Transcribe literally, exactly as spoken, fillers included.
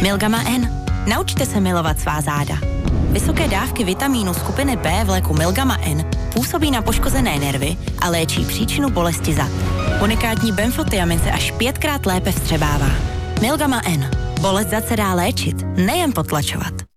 Milgama N. Naučte se milovat svá záda. Vysoké dávky vitamínu skupiny B v léku Milgama N působí na poškozené nervy a léčí příčinu bolesti zad. Unikátní benfotiamin se až pětkrát lépe vstřebává. Milgama N. Bolest zad se dá léčit, nejen potlačovat.